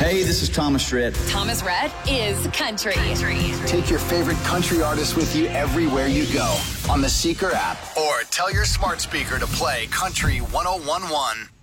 Hey, this is Thomas Rhett. Thomas Rhett is country. Take your favorite country artists with you everywhere you go on the Seeker app, or tell your smart speaker to play Country 101.1.